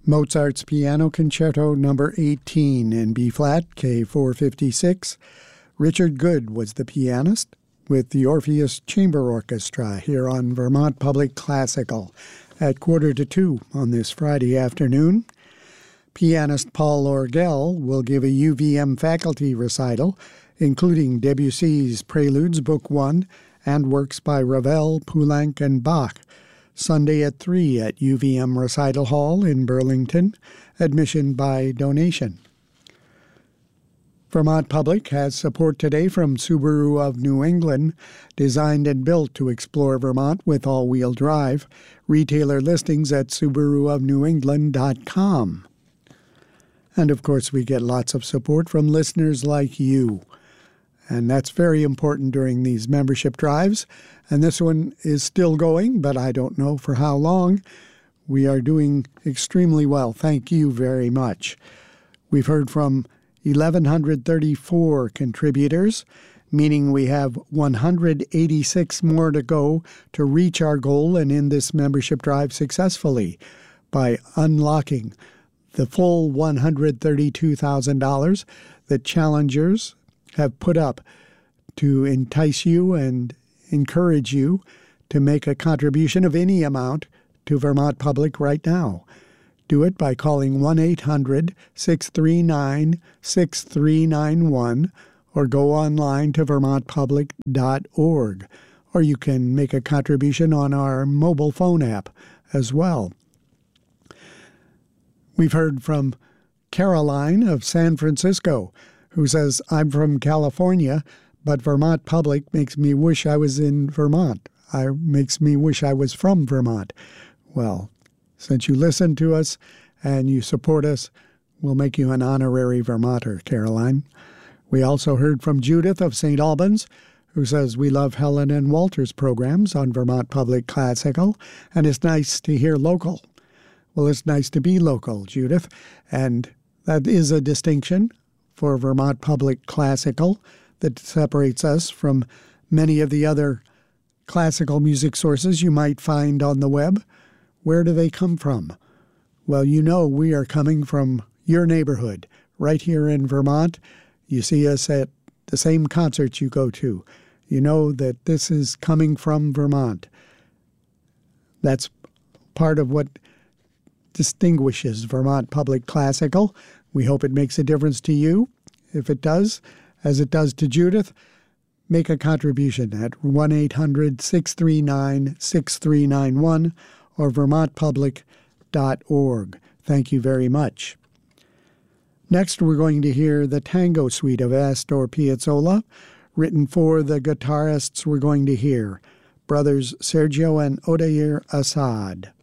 Mozart's Piano Concerto No. 18 in B-flat, K456. Richard Good was the pianist with the Orpheus Chamber Orchestra here on Vermont Public Classical at 1:45 on this Friday afternoon. Pianist Paul Orgel will give a UVM faculty recital, including Debussy's Preludes, Book 1, and works by Ravel, Poulenc, and Bach, Sunday at 3 at UVM Recital Hall in Burlington, admission by donation. Vermont Public has support today from Subaru of New England, designed and built to explore Vermont with all-wheel drive. Retailer listings at subaruofnewengland.com. And, of course, we get lots of support from listeners like you. And that's very important during these membership drives. And this one is still going, but I don't know for how long. We are doing extremely well. Thank you very much. We've heard from 1,134 contributors, meaning we have 186 more to go to reach our goal and end this membership drive successfully by unlocking the full $132,000 that challengers have put up to entice you and encourage you to make a contribution of any amount to Vermont Public right now. Do it by calling 1-800-639-6391 or go online to vermontpublic.org. Or you can make a contribution on our mobile phone app as well. We've heard from Caroline of San Francisco, who says, I'm from California, but Vermont Public makes me wish I was in Vermont. Makes me wish I was from Vermont. Well, since you listen to us and you support us, we'll make you an honorary Vermonter, Caroline. We also heard from Judith of St. Albans, who says, we love Helen and Walter's programs on Vermont Public Classical, and it's nice to hear local. Well, it's nice to be local, Judith, and that is a distinction for Vermont Public Classical that separates us from many of the other classical music sources you might find on the web. Where do they come from? Well, you know we are coming from your neighborhood, right here in Vermont. You see us at the same concerts you go to. You know that this is coming from Vermont. That's part of what distinguishes Vermont Public Classical. We hope it makes a difference to you. If it does, as it does to Judith, make a contribution at 1-800-639-6391 or vermontpublic.org. Thank you very much. Next, we're going to hear the Tango Suite of Astor Piazzolla, written for the guitarists we're going to hear, brothers Sergio and Odair Assad.